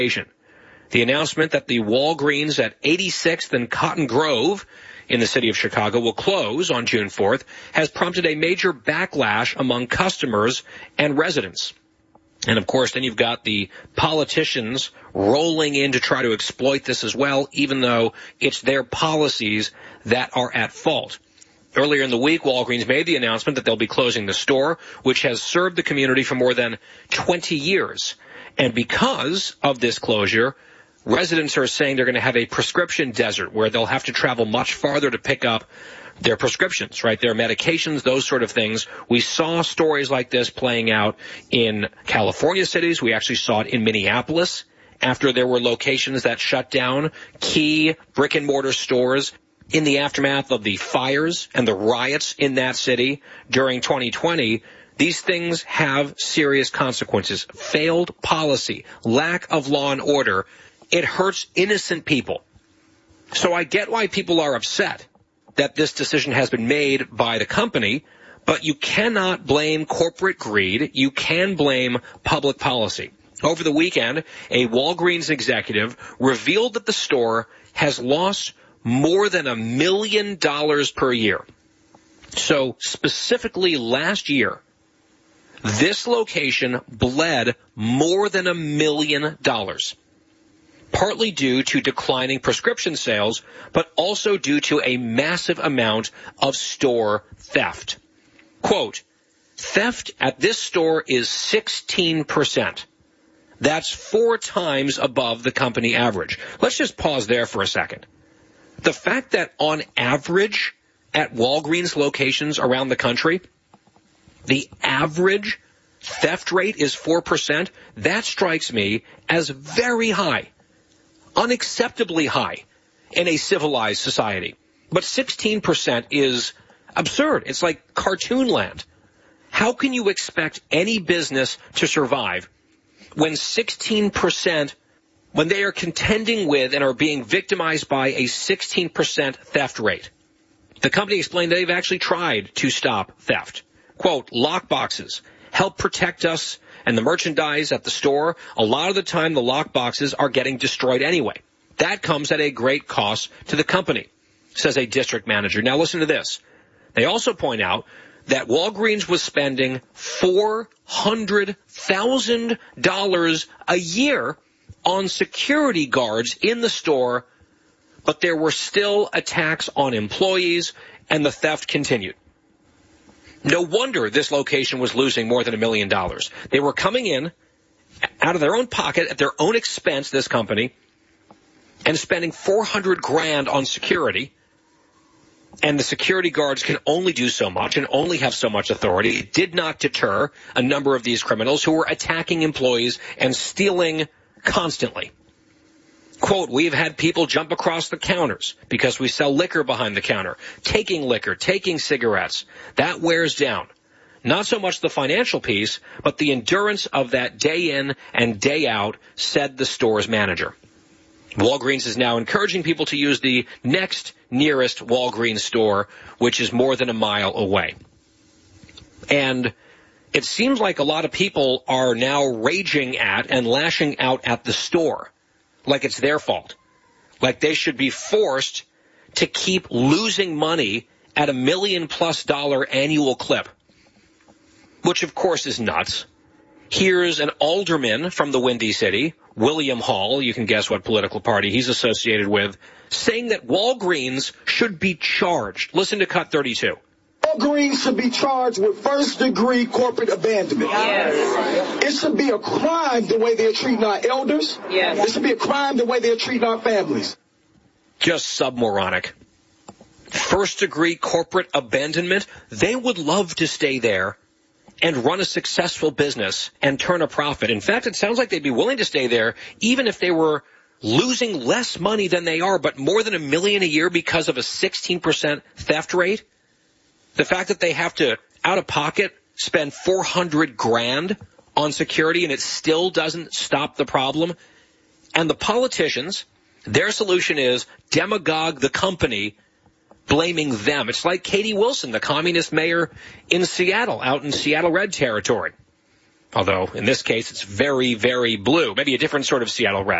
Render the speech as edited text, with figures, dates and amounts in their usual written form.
The announcement that the Walgreens at 86th and Cotton Grove in the city of Chicago will close on June 4th has prompted a major backlash among customers and residents. And, of course, then you've got the politicians rolling in to try to exploit this as well, even though it's their policies that are at fault. Earlier in the week, Walgreens made the announcement that they'll be closing the store, which has served the community for more than 20 years. And because of this closure, residents are saying they're going to have a prescription desert where they'll have to travel much farther to pick up their prescriptions, right? Their medications, those sort of things. We saw stories like this playing out in California cities. We actually saw it in Minneapolis after there were locations that shut down, key brick-and-mortar stores in the aftermath of the fires and the riots in that city during 2020. These things have serious consequences. Failed policy, lack of law and order. It hurts innocent people. So I get why people are upset that this decision has been made by the company, but you cannot blame corporate greed. You can blame public policy. Over the weekend, a Walgreens executive revealed that the store has lost more than $1 million per year. So specifically last year, this location bled more than $1 million. Partly due to declining prescription sales, but also due to a massive amount of store theft. Quote, theft at this store is 16%. That's 4 times above the company average. Let's just pause there for a second. The fact that on average at Walgreens locations around the country, the average theft rate is 4%, that strikes me as very high. Unacceptably high in a civilized society. But 16% is absurd. It's like cartoon land. How can you expect any business to survive when 16%, when they are contending with and are being victimized by a 16% theft rate? The company explained they've actually tried to stop theft. Quote, lockboxes help protect us and the merchandise at the store. A lot of the time, the lock boxes are getting destroyed anyway. That comes at a great cost to the company, says a district manager. Now listen to this. They also point out that Walgreens was spending $400,000 a year on security guards in the store, but there were still attacks on employees and the theft continued. No wonder this location was losing more than $1 million. They were coming in out of their own pocket at their own expense, this company, and spending $400,000 on security. And the security guards can only do so much and only have so much authority. It did not deter a number of these criminals who were attacking employees and stealing constantly. Quote, we've had people jump across the counters because we sell liquor behind the counter, taking liquor, taking cigarettes. That wears down. Not so much the financial piece, but the endurance of that day in and day out, said the store's manager. Walgreens is now encouraging people to use the next nearest Walgreens store, which is more than a mile away. And it seems like a lot of people are now raging at and lashing out at the store. Like it's their fault. Like they should be forced to keep losing money at $1 million+ annual clip. Which, of course, is nuts. Here's an alderman from the Windy City, William Hall, you can guess what political party he's associated with, saying that Walgreens should be charged. Listen to Cut 32. Walgreens should be charged with first-degree corporate abandonment. Yes. It should be a crime the way they're treating our elders. Yes. It should be a crime the way they're treating our families. Just submoronic. First-degree corporate abandonment. They would love to stay there and run a successful business and turn a profit. In fact, it sounds like they'd be willing to stay there even if they were losing less money than they are, but more than $1 million a year because of a 16% theft rate. The fact that they have to, out of pocket, spend $400,000 on security and it still doesn't stop the problem. And the politicians, their solution is demagogue the company, blaming them. It's like Katie Wilson, the communist mayor in Seattle, out in Seattle red territory. Although, in this case, it's very, very blue. Maybe a different sort of Seattle red.